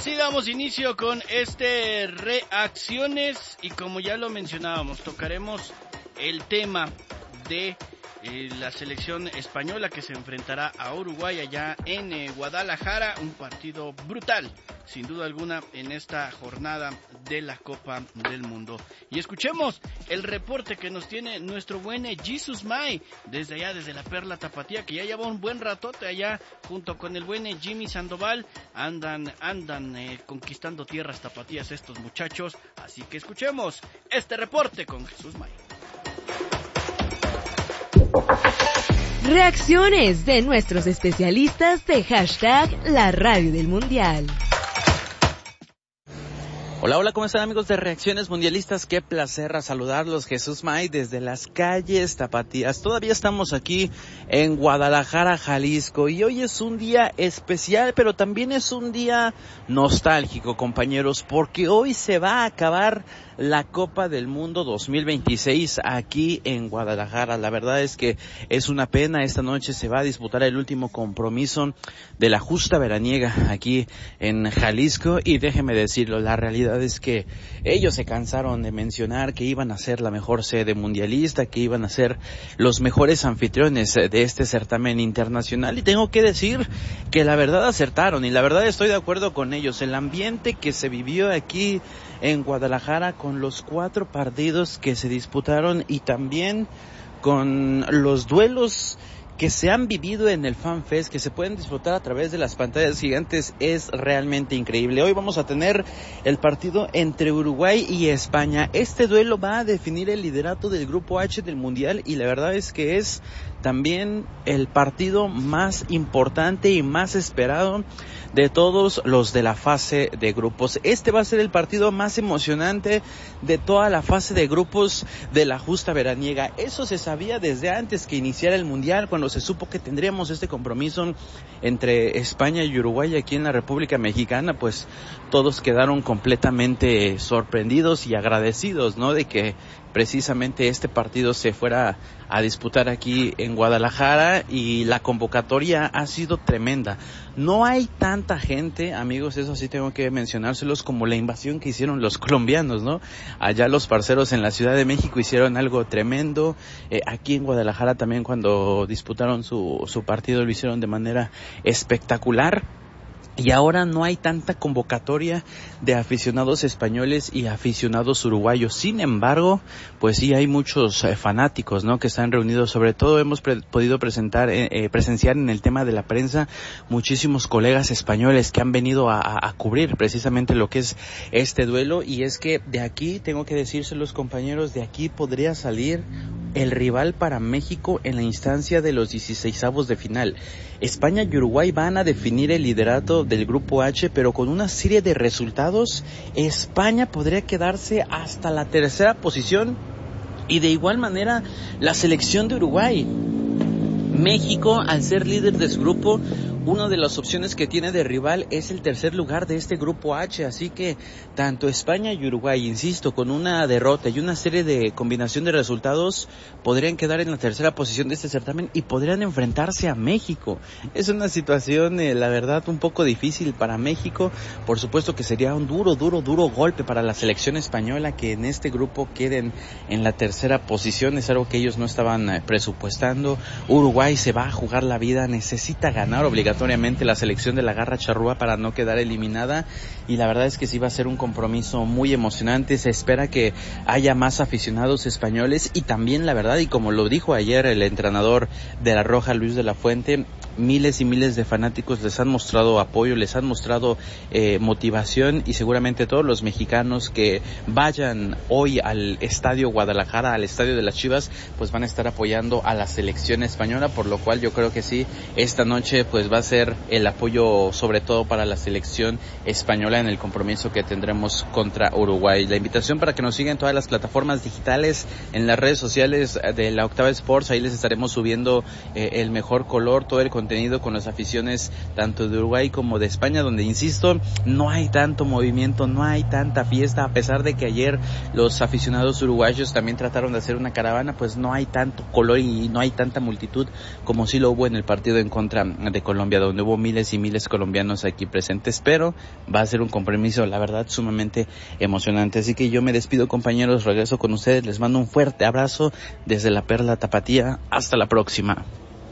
Así damos inicio con reacciones y como ya lo mencionábamos, tocaremos el tema de la selección española que se enfrentará a Uruguay allá en Guadalajara, un partido brutal, sin duda alguna, en esta jornada de la Copa del Mundo. Y escuchemos el reporte que nos tiene nuestro buen Jesus May, desde allá, desde la Perla Tapatía, que ya lleva un buen ratote allá, junto con el buen Jimmy Sandoval, andan conquistando tierras tapatías estos muchachos, así que escuchemos este reporte con Jesús May. Reacciones de nuestros especialistas de #La Radio del Mundial. Hola, ¿cómo están, amigos de Reacciones Mundialistas? Qué placer a saludarlos, Jesús May, desde las calles tapatías. Todavía estamos aquí en Guadalajara, Jalisco, y hoy es un día especial, pero también es un día nostálgico, compañeros, porque hoy se va a acabar la Copa del Mundo 2026 aquí en Guadalajara. La verdad es que es una pena. Esta noche se va a disputar el último compromiso de la justa veraniega aquí en Jalisco, y déjeme decirlo, la realidad es que ellos se cansaron de mencionar que iban a ser la mejor sede mundialista, que iban a ser los mejores anfitriones de este certamen internacional, y tengo que decir que la verdad acertaron, y la verdad estoy de acuerdo con ellos. El ambiente que se vivió aquí en Guadalajara con los 4 partidos que se disputaron y también con los duelos que se han vivido en el Fan Fest, que se pueden disfrutar a través de las pantallas gigantes, es realmente increíble. Hoy vamos a tener el partido entre Uruguay y España. Este duelo va a definir el liderato del Grupo H del Mundial, y la verdad es que es también el partido más importante y más esperado de todos los de la fase de grupos. Este va a ser el partido más emocionante de toda la fase de grupos de la justa veraniega. Eso se sabía desde antes que iniciara el Mundial, cuando se supo que tendríamos este compromiso entre España y Uruguay aquí en la República Mexicana. Pues todos quedaron completamente sorprendidos y agradecidos, ¿no?, de que precisamente este partido se fuera a disputar aquí en Guadalajara, y la convocatoria ha sido tremenda. No hay tanta gente, amigos, eso sí tengo que mencionárselos, como la invasión que hicieron los colombianos, ¿no? Allá los parceros en la Ciudad de México hicieron algo tremendo. Aquí en Guadalajara también, cuando disputaron su partido, lo hicieron de manera espectacular. Y ahora no hay tanta convocatoria de aficionados españoles y aficionados uruguayos. Sin embargo, pues sí hay muchos fanáticos, ¿no?, que están reunidos. Sobre todo hemos podido presenciar en el tema de la prensa muchísimos colegas españoles que han venido a cubrir precisamente lo que es este duelo. Y es que de aquí, tengo que decírselos, compañeros, de aquí podría salir el rival para México en la instancia de los 16avos de final. España y Uruguay van a definir el liderato del Grupo H, pero con una serie de resultados, España podría quedarse hasta la 3ª posición, y de igual manera la selección de Uruguay. México, al ser líder de su grupo, una de las opciones que tiene de rival es el 3er lugar de este Grupo H, así que tanto España y Uruguay, insisto, con una derrota y una serie de combinación de resultados, podrían quedar en la 3ª posición de este certamen y podrían enfrentarse a México. Es una situación, la verdad, un poco difícil para México. Por supuesto que sería un duro golpe para la selección española que en este grupo queden en la 3ª posición. Es algo que ellos no estaban presupuestando. Uruguay se va a jugar la vida, necesita ganar obligatoriamente la selección de la Garra Charrúa para no quedar eliminada, y la verdad es que sí va a ser un compromiso muy emocionante. Se espera que haya más aficionados españoles, y también, la verdad, y como lo dijo ayer el entrenador de la Roja, Luis de la Fuente, miles y miles de fanáticos les han mostrado apoyo, les han mostrado motivación, y seguramente todos los mexicanos que vayan hoy al Estadio Guadalajara, al Estadio de las Chivas, pues van a estar apoyando a la selección española, por lo cual yo creo que sí, esta noche pues va a ser el apoyo sobre todo para la selección española en el compromiso que tendremos contra Uruguay. La invitación para que nos sigan en todas las plataformas digitales, en las redes sociales de la Octava Sports, ahí les estaremos subiendo el mejor color, todo el contenido con las aficiones tanto de Uruguay como de España, donde, insisto, no hay tanto movimiento, no hay tanta fiesta, a pesar de que ayer los aficionados uruguayos también trataron de hacer una caravana, pues no hay tanto color y no hay tanta multitud como sí lo hubo en el partido en contra de Colombia, donde hubo miles y miles colombianos aquí presentes, pero va a ser un compromiso, la verdad, sumamente emocionante. Así que yo me despido, compañeros, regreso con ustedes, les mando un fuerte abrazo desde la Perla Tapatía, hasta la próxima.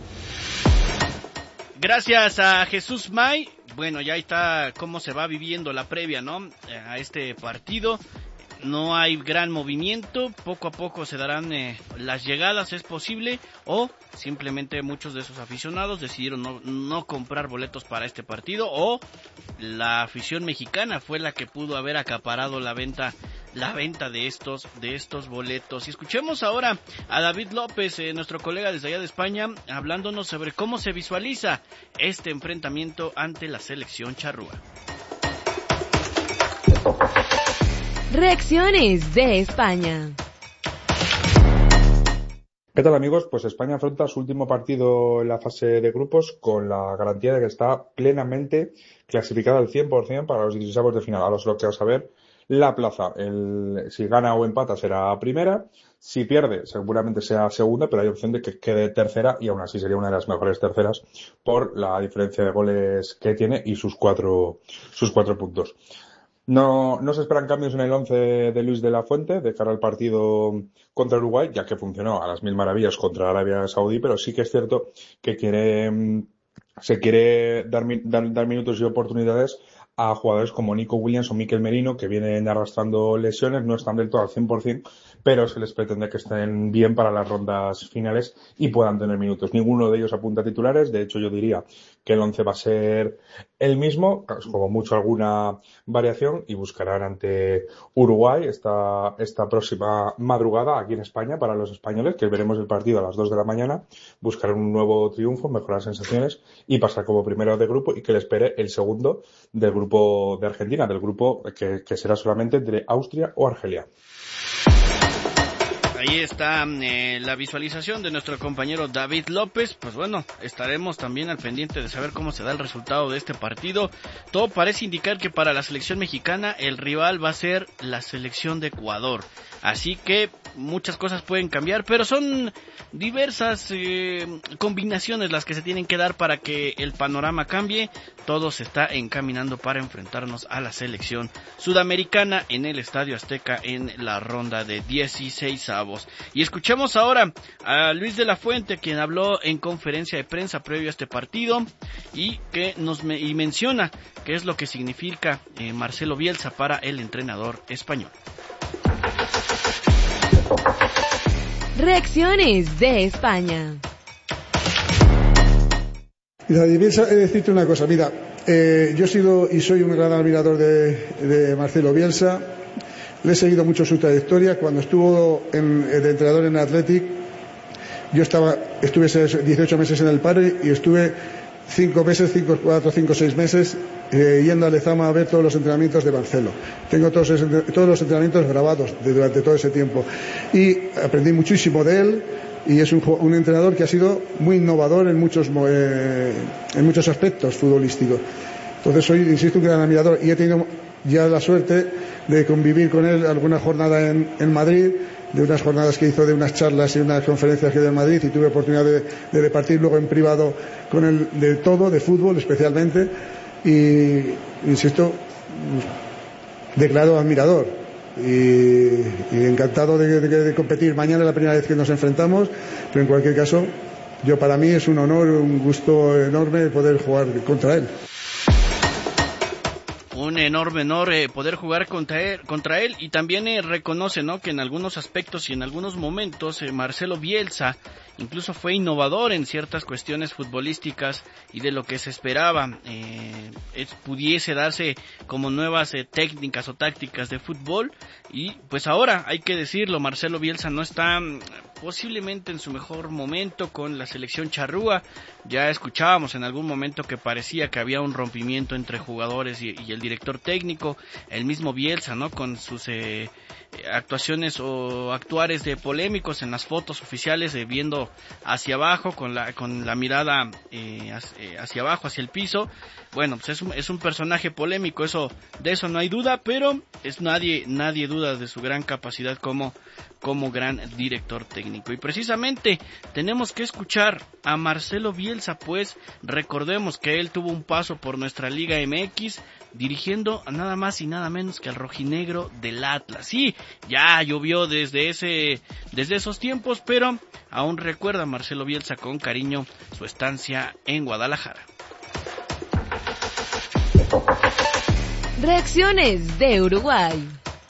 Gracias a Jesús May. Bueno, ya está cómo se va viviendo la previa, ¿no? A este partido. No hay gran movimiento, poco a poco se darán las llegadas, es posible, o simplemente muchos de esos aficionados decidieron no comprar boletos para este partido, o la afición mexicana fue la que pudo haber acaparado la venta de estos boletos. Y escuchemos ahora a David López, nuestro colega desde allá de España, hablándonos sobre cómo se visualiza este enfrentamiento ante la selección charrúa. Reacciones de España. ¿Qué tal, amigos? Pues España afronta su último partido en la fase de grupos con la garantía de que está plenamente clasificada al 100% para los 16avos de final. Ahora solo queda saber la plaza. Si gana o empata será primera, si pierde seguramente sea segunda, pero hay opción de que quede tercera y aún así sería una de las mejores terceras por la diferencia de goles que tiene y sus cuatro puntos. No se esperan cambios en el 11 de Luis de la Fuente de cara al partido contra Uruguay, ya que funcionó a las mil maravillas contra Arabia Saudí, pero sí que es cierto que se quiere dar minutos y oportunidades a jugadores como Nico Williams o Mikel Merino, que vienen arrastrando lesiones, no están del todo al 100%, pero se les pretende que estén bien para las rondas finales y puedan tener minutos. Ninguno de ellos apunta a titulares, de hecho yo diría que el 11 va a ser el mismo, como mucho alguna variación, y buscarán ante Uruguay esta próxima madrugada aquí en España para los españoles, que veremos el partido a las 2 de la mañana, buscar un nuevo triunfo, mejorar sensaciones y pasar como primero de grupo y que le espere el segundo del grupo de Argentina, del grupo que será solamente entre Austria o Argelia. Ahí está la visualización de nuestro compañero David López. Pues bueno, estaremos también al pendiente de saber cómo se da el resultado de este partido. Todo parece indicar que para la selección mexicana el rival va a ser la selección de Ecuador. Así que muchas cosas pueden cambiar, pero son diversas combinaciones las que se tienen que dar para que el panorama cambie. Todo se está encaminando para enfrentarnos a la selección sudamericana en el Estadio Azteca en la ronda de 16avos. Y escuchemos ahora a Luis de la Fuente, quien habló en conferencia de prensa previo a este partido y que y menciona qué es lo que significa Marcelo Bielsa para el entrenador español. Reacciones de España. Mira, Bielsa, he de decirte una cosa. Mira, yo he sido y soy un gran admirador de Marcelo Bielsa. Le he seguido mucho su trayectoria. Cuando estuvo de entrenador en Athletic, yo estuve 18 meses en el Padre y estuve 5 meses, 4, 5, 6 meses yendo a Lezama a ver todos los entrenamientos de Marcelo. Tengo todos los entrenamientos grabados durante todo ese tiempo y aprendí muchísimo de él. Y es un entrenador que ha sido muy innovador en muchos aspectos futbolísticos. Entonces soy, insisto, un gran admirador y he tenido ya la suerte de convivir con él alguna jornada en Madrid, de unas jornadas que hizo, de unas charlas y unas conferencias que dio en Madrid, y tuve oportunidad de departir luego en privado con él de todo, de fútbol especialmente, y insisto, declaro admirador y encantado de competir. Mañana es la primera vez que nos enfrentamos, pero en cualquier caso, para mí es un honor, un gusto enorme poder jugar contra él. Un enorme honor poder jugar contra él y también reconoce, ¿no?, que en algunos aspectos y en algunos momentos Marcelo Bielsa incluso fue innovador en ciertas cuestiones futbolísticas y de lo que se esperaba. pudiese darse como nuevas técnicas o tácticas de fútbol. Y pues ahora, hay que decirlo, Marcelo Bielsa no está posiblemente en su mejor momento con la selección charrúa. Ya escuchábamos en algún momento que parecía que había un rompimiento entre jugadores y el director técnico, el mismo Bielsa, ¿no? Con sus actuaciones o actuares de polémicos en las fotos oficiales, viendo hacia abajo, con la mirada hacia abajo, hacia el piso. Bueno, pues es un personaje polémico, de eso no hay duda, pero nadie duda de su gran capacidad como gran director técnico. Y precisamente tenemos que escuchar a Marcelo Bielsa, pues recordemos que él tuvo un paso por nuestra Liga MX, dirigiendo a nada más y nada menos que al rojinegro del Atlas. Sí, ya llovió desde esos tiempos, pero aún recuerda Marcelo Bielsa con cariño su estancia en Guadalajara. Reacciones de Uruguay.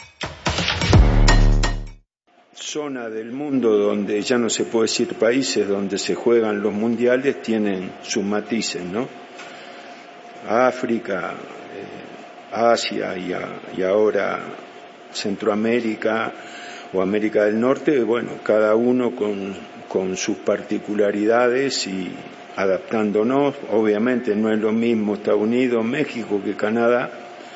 Zona del mundo donde ya no se puede decir países, donde se juegan los mundiales, tienen sus matices, ¿no? África, Asia y ahora Centroamérica o América del Norte, bueno, cada uno con sus particularidades y adaptándonos. Obviamente no es lo mismo Estados Unidos, México que Canadá.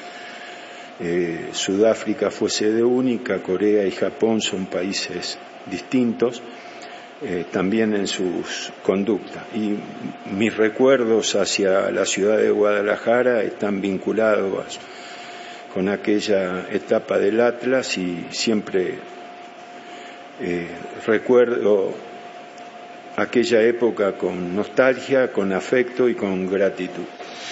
Sudáfrica fue sede única, Corea y Japón son países distintos, también en sus conductas. Y mis recuerdos hacia la ciudad de Guadalajara están vinculados con aquella etapa del Atlas y siempre recuerdo aquella época con nostalgia, con afecto y con gratitud.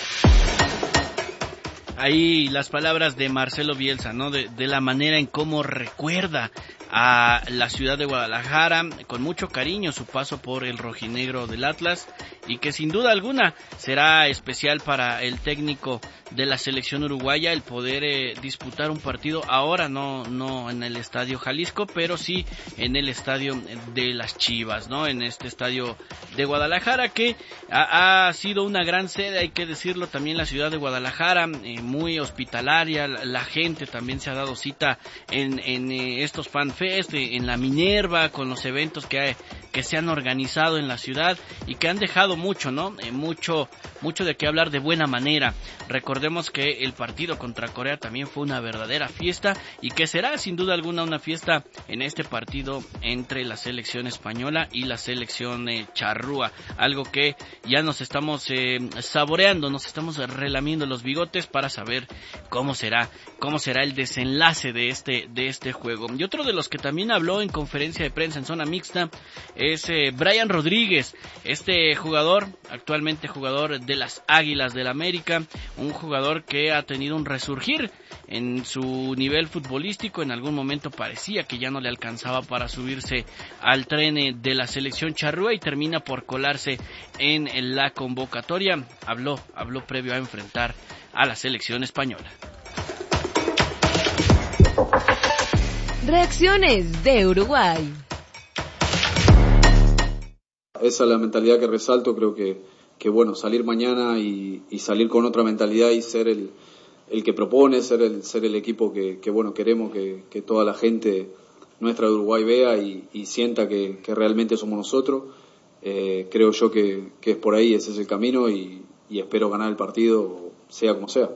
Ahí las palabras de Marcelo Bielsa, ¿no? De la manera en cómo recuerda a la ciudad de Guadalajara, con mucho cariño su paso por el rojinegro del Atlas, y que sin duda alguna será especial para el técnico de la selección uruguaya el poder disputar un partido ahora, no en el Estadio Jalisco, pero sí en el Estadio de las Chivas, ¿no? En este estadio de Guadalajara, que ha sido una gran sede, hay que decirlo, también la ciudad de Guadalajara, muy hospitalaria, la gente también se ha dado cita en estos FanFest, en la Minerva, con los eventos que se han organizado en la ciudad y que han dejado mucho, ¿no? Mucho de qué hablar de buena manera. Recordemos que el partido contra Corea también fue una verdadera fiesta y que será sin duda alguna una fiesta en este partido entre la selección española y la selección charrúa, algo que ya nos estamos saboreando, nos estamos relamiendo los bigotes para saber cómo será el desenlace de este juego. Y otro de los que también habló en conferencia de prensa en zona mixta es Brian Rodríguez, este jugador, actualmente jugador de las Águilas del América, un jugador que ha tenido un resurgir en su nivel futbolístico. En algún momento parecía que ya no le alcanzaba para subirse al tren de la selección charrúa y termina por colarse en la convocatoria. Habló previo a enfrentar a la selección española. Reacciones de Uruguay. Esa es la mentalidad que resalto. Creo que bueno, salir mañana y salir con otra mentalidad y ser el que propone, ser el equipo que bueno, queremos que toda la gente nuestra de Uruguay vea y sienta que realmente somos nosotros. Creo yo que es por ahí, ese es el camino y espero ganar el partido sea como sea.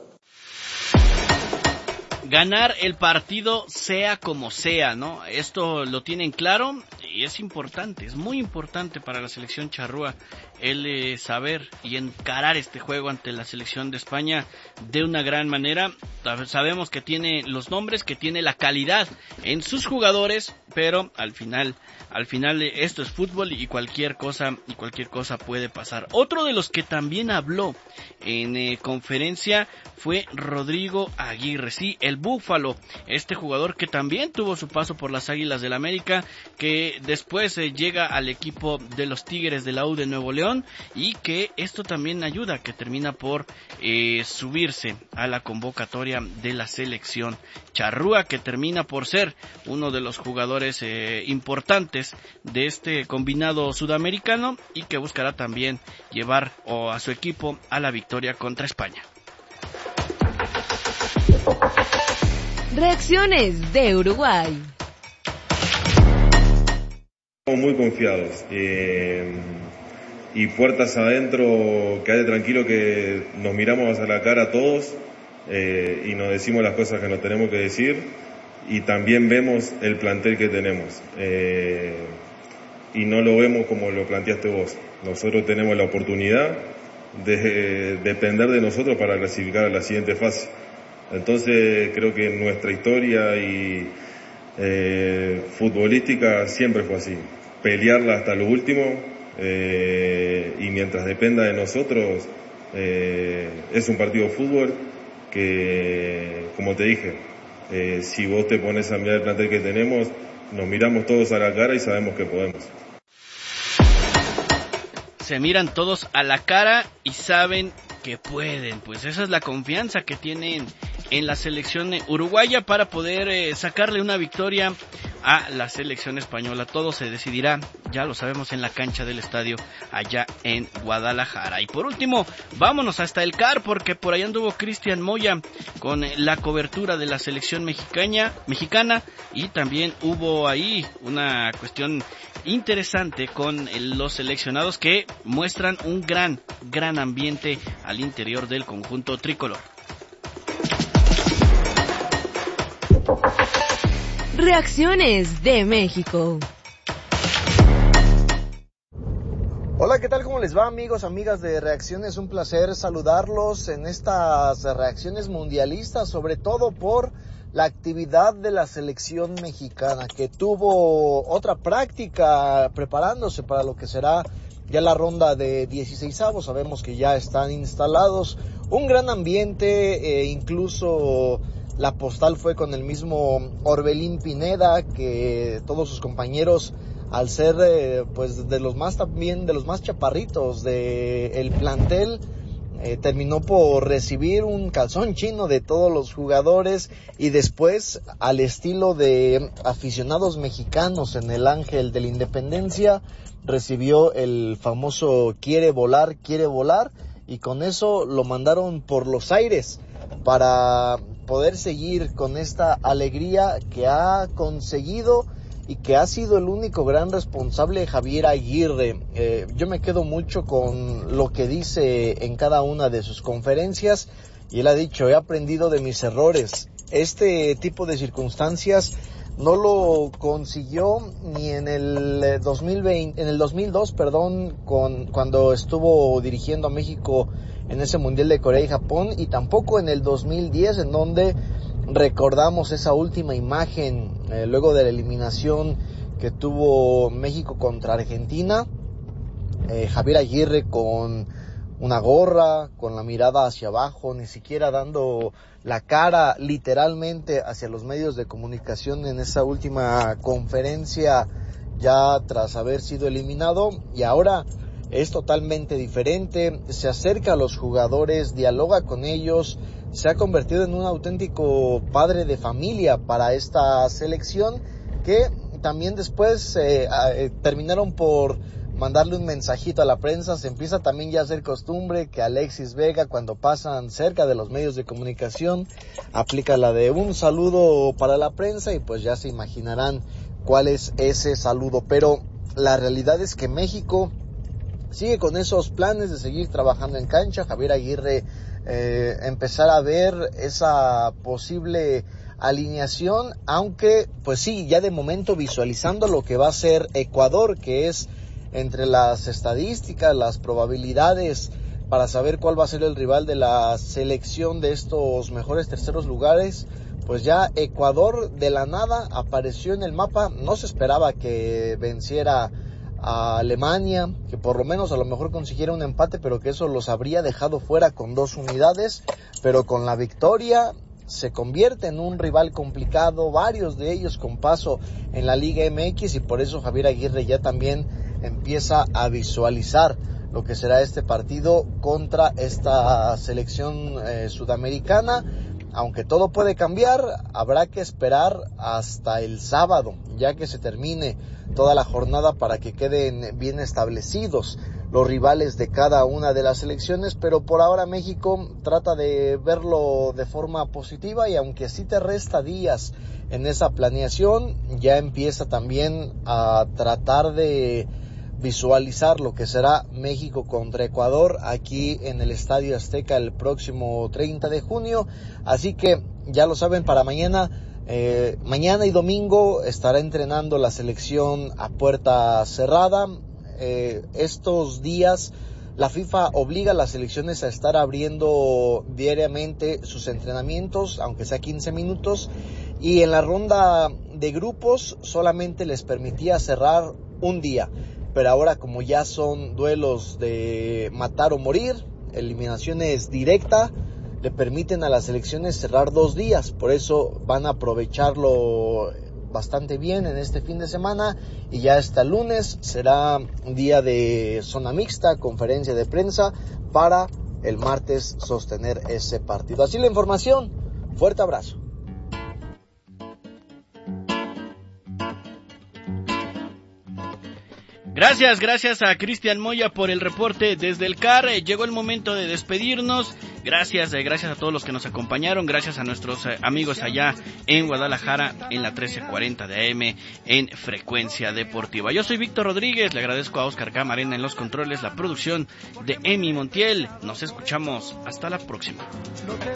Ganar el partido sea como sea, ¿no? Esto lo tienen claro y es importante, es muy importante para la selección charrúa el saber y encarar este juego ante la selección de España de una gran manera. Sabemos que tiene los nombres, que tiene la calidad en sus jugadores, pero al final esto es fútbol y cualquier cosa puede pasar. Otro de los que también habló en conferencia fue Rodrigo Aguirre, sí, el Búfalo, este jugador que también tuvo su paso por las Águilas del América, que después llega al equipo de los Tigres de la U de Nuevo León y que esto también ayuda, que termina por subirse a la convocatoria de la selección charrúa, que termina por ser uno de los jugadores importantes de este combinado sudamericano y que buscará también llevar a su equipo a la victoria contra España. Reacciones de Uruguay. Estamos muy confiados y puertas adentro, quedate tranquilo que nos miramos a la cara todos y nos decimos las cosas que nos tenemos que decir y también vemos el plantel que tenemos y no lo vemos como lo planteaste vos. Nosotros tenemos la oportunidad de depender de nosotros para clasificar a la siguiente fase. Entonces creo que nuestra historia y futbolística siempre fue así, pelearla hasta lo último y mientras dependa de nosotros es un partido de fútbol que, como te dije, si vos te pones a mirar el plantel que tenemos, nos miramos todos a la cara y sabemos que podemos. Se miran todos a la cara y saben que pueden, pues esa es la confianza que tienen en la selección uruguaya para poder sacarle una victoria a la selección española. Todo se decidirá, ya lo sabemos, en la cancha del estadio allá en Guadalajara. Y por último, vámonos hasta el CAR, porque por ahí anduvo Cristian Moya con la cobertura de la selección mexicana y también hubo ahí una cuestión interesante con los seleccionados que muestran un gran ambiente al interior del conjunto tricolor. Reacciones de México. Hola, ¿qué tal? ¿Cómo les va, amigos, amigas de Reacciones? Un placer saludarlos en estas reacciones mundialistas, sobre todo por la actividad de la selección mexicana, que tuvo otra práctica preparándose para lo que será ya la ronda de 16avos. Sabemos que ya están instalados, un gran ambiente, incluso la postal fue con el mismo Orbelín Pineda, que todos sus compañeros, al ser pues de los más chaparritos del plantel, terminó por recibir un calzón chino de todos los jugadores y después, al estilo de aficionados mexicanos en el Ángel de la Independencia, recibió el famoso quiere volar, y con eso lo mandaron por los aires para poder seguir con esta alegría que ha conseguido y que ha sido el único gran responsable, Javier Aguirre. Yo me quedo mucho con lo que dice en cada una de sus conferencias, y él ha dicho: he aprendido de mis errores. Este tipo de circunstancias no lo consiguió ni en el 2002, cuando estuvo dirigiendo a México en ese Mundial de Corea y Japón, y tampoco en el 2010, en donde recordamos esa última imagen luego de la eliminación que tuvo México contra Argentina. Javier Aguirre con una gorra, con la mirada hacia abajo, ni siquiera dando la cara literalmente hacia los medios de comunicación en esa última conferencia, ya tras haber sido eliminado. Y ahora es totalmente diferente, se acerca a los jugadores, dialoga con ellos, se ha convertido en un auténtico padre de familia para esta selección, que también después terminaron por mandarle un mensajito a la prensa. Se empieza también ya a hacer costumbre que Alexis Vega, cuando pasan cerca de los medios de comunicación, aplica la de un saludo para la prensa, y pues ya se imaginarán cuál es ese saludo. Pero la realidad es que México sigue con esos planes de seguir trabajando en cancha. Javier Aguirre empezar a ver esa posible alineación, aunque pues sí, ya de momento visualizando lo que va a ser Ecuador, que es entre las estadísticas, las probabilidades para saber cuál va a ser el rival de la selección de estos mejores terceros lugares, pues ya Ecuador de la nada apareció en el mapa. No se esperaba que venciera a Alemania, que por lo menos a lo mejor consiguiera un empate, pero que eso los habría dejado fuera con 2 unidades, pero con la victoria se convierte en un rival complicado, varios de ellos con paso en la Liga MX, y por eso Javier Aguirre ya también empieza a visualizar lo que será este partido contra esta selección sudamericana. Aunque todo puede cambiar, habrá que esperar hasta el sábado, ya que se termine toda la jornada, para que queden bien establecidos los rivales de cada una de las selecciones, pero por ahora México trata de verlo de forma positiva, y aunque sí te resta días en esa planeación, ya empieza también a tratar de visualizar lo que será México contra Ecuador aquí en el Estadio Azteca el próximo 30 de junio. Así que ya lo saben, para mañana y domingo estará entrenando la selección a puerta cerrada. Estos días la FIFA obliga a las selecciones a estar abriendo diariamente sus entrenamientos, aunque sea 15 minutos, y en la ronda de grupos solamente les permitía cerrar un día. Pero ahora, como ya son duelos de matar o morir, eliminaciones directa, le permiten a las selecciones cerrar 2 días. Por eso van a aprovecharlo bastante bien en este fin de semana, y ya hasta el lunes será un día de zona mixta, conferencia de prensa, para el martes sostener ese partido. Así la información. Fuerte abrazo. Gracias a Cristian Moya por el reporte desde el CAR. Llegó el momento de despedirnos. Gracias a todos los que nos acompañaron. Gracias a nuestros amigos allá en Guadalajara en la 1340 de AM en Frecuencia Deportiva. Yo soy Víctor Rodríguez. Le agradezco a Oscar Camarena en los controles, la producción de Emi Montiel. Nos escuchamos. Hasta la próxima.